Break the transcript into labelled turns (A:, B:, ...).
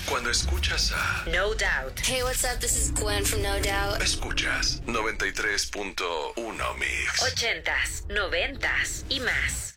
A: Cuando escuchas a
B: No Doubt.
C: Hey, what's up? This is Gwen from No Doubt.
A: Escuchas 93.1 Mix.
B: 80s, 90s y más.